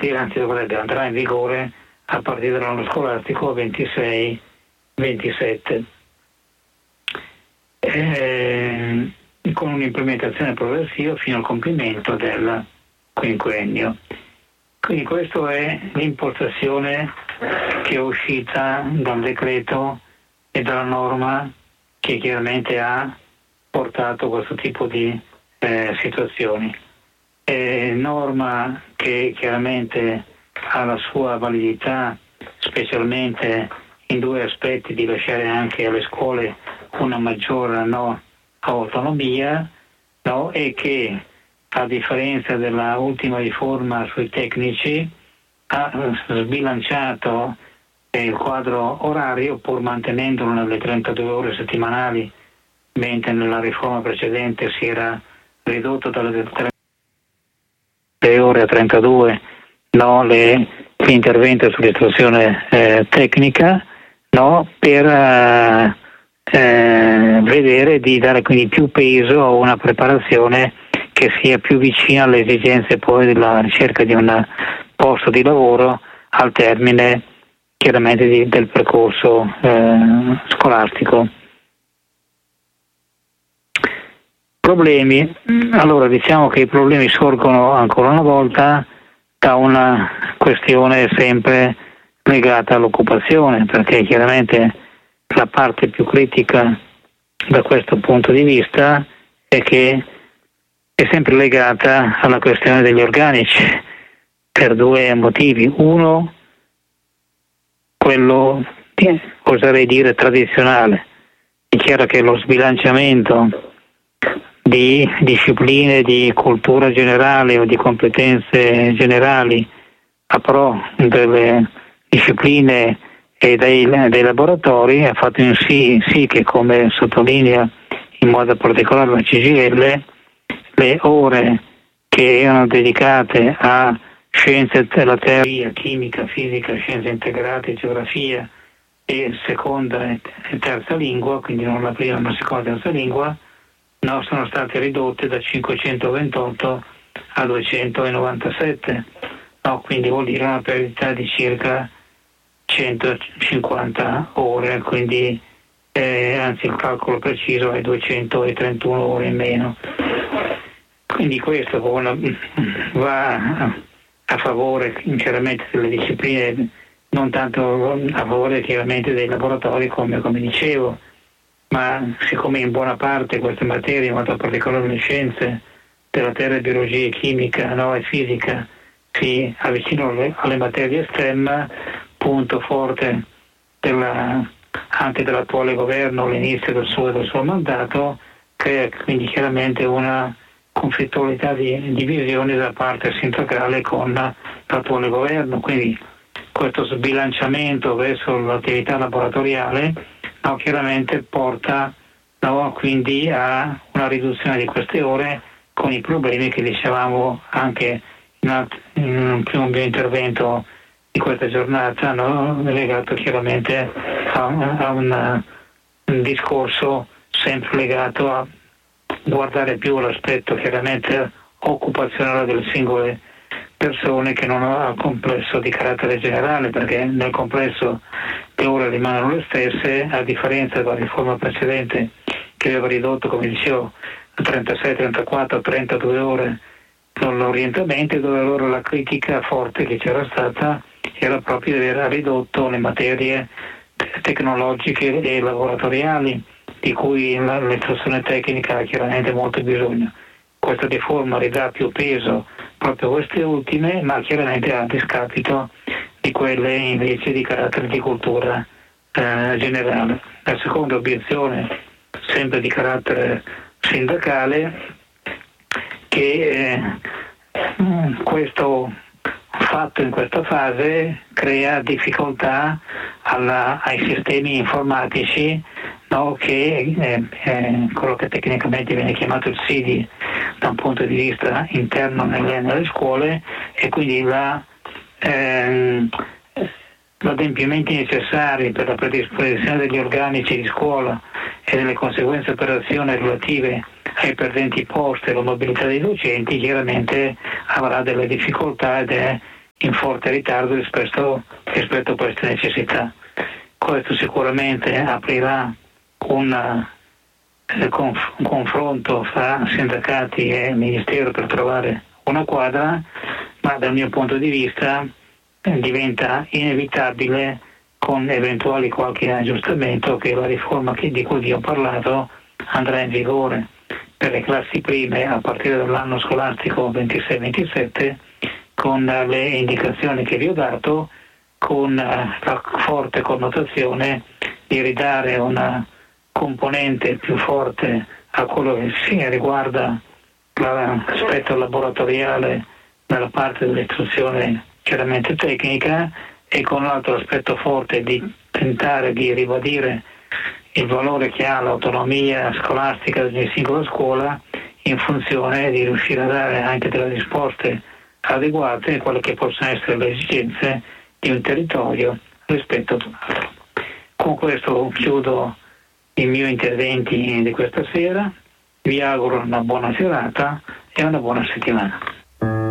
partire, anzi andrà in vigore a partire dall'anno scolastico 26-27, con un'implementazione progressiva fino al compimento del quinquennio. Quindi questa è l'impostazione che è uscita dal decreto e dalla norma che chiaramente ha portato questo tipo di situazioni. Norma che chiaramente ha la sua validità, specialmente in due aspetti: di lasciare anche alle scuole una maggiore autonomia, e che, a differenza della ultima riforma sui tecnici, ha sbilanciato il quadro orario, pur mantenendolo nelle 32 ore settimanali, mentre nella riforma precedente si era ridotto dalle 3 ore a 32 l'intervento sull'istruzione tecnica, per vedere di dare quindi più peso a una preparazione che sia più vicina alle esigenze poi della ricerca di un posto di lavoro al termine chiaramente del percorso scolastico. Problemi. Allora, diciamo che i problemi sorgono ancora una volta da una questione sempre legata all'occupazione, perché chiaramente la parte più critica da questo punto di vista è che è sempre legata alla questione degli organici, per due motivi. Uno, quello oserei dire tradizionale. È chiaro che lo sbilanciamento di discipline di cultura generale o di competenze generali a pro delle discipline e dei laboratori ha fatto in sì che, come sottolinea in modo particolare la CGIL, le ore che erano dedicate a scienze della teoria, chimica, fisica, scienze integrate, geografia e seconda e terza lingua, quindi non la prima ma la seconda e terza lingua, sono state ridotte da 528 a 297, quindi vuol dire una perdita di circa 150 ore, quindi anzi il calcolo preciso è 231 ore in meno. Quindi questo va a favore chiaramente delle discipline, non tanto a favore chiaramente dei laboratori come dicevo, ma siccome in buona parte queste materie, in modo particolare le scienze della terra, biologia, chimica e fisica, si avvicinano alle materie STEM, punto forte anche dell'attuale governo all'inizio del suo mandato, crea quindi chiaramente una conflittualità di visioni da parte sindacale con l'attuale governo. Quindi questo sbilanciamento verso l'attività laboratoriale chiaramente porta quindi a una riduzione di queste ore, con i problemi che dicevamo anche in un primo mio intervento di questa giornata, legato chiaramente a un discorso sempre legato a guardare più l'aspetto chiaramente occupazionale delle singole persone che non al complesso di carattere generale, perché nel complesso le ore rimangono le stesse, a differenza della riforma precedente che aveva ridotto, come dicevo, a 36, 34, 32 ore l'orientamento, dove allora la critica forte che c'era stata era proprio di aver ridotto le materie tecnologiche e laboratoriali, di cui l'istruzione tecnica ha chiaramente molto bisogno. Questa riforma ridà più peso proprio a queste ultime, ma chiaramente a discapito di quelle invece di carattere di cultura generale. La seconda obiezione, sempre di carattere sindacale, che questo fatto in questa fase crea difficoltà ai sistemi informatici, che quello che tecnicamente viene chiamato il SIDI da un punto di vista interno nelle scuole, e quindi gli adempimenti necessari per la predisposizione degli organici di scuola e delle conseguenze operazioni relative ai perdenti posti e alla mobilità dei docenti chiaramente avrà delle difficoltà, ed è in forte ritardo rispetto a queste necessità. Questo sicuramente aprirà un confronto fra sindacati e Ministero per trovare una quadra, ma dal mio punto di vista diventa inevitabile, con eventuali qualche aggiustamento, che la riforma di cui vi ho parlato andrà in vigore per le classi prime a partire dall'anno scolastico 26-27, con le indicazioni che vi ho dato, con la forte connotazione di ridare una componente più forte a quello che riguarda l'aspetto laboratoriale nella parte dell'istruzione chiaramente tecnica, e con l'altro aspetto forte di tentare di ribadire il valore che ha l'autonomia scolastica di ogni singola scuola, in funzione di riuscire a dare anche delle risposte adeguate a quelle che possono essere le esigenze di un territorio rispetto ad un altro. Con questo chiudo i miei interventi di questa sera, vi auguro una buona serata e una buona settimana.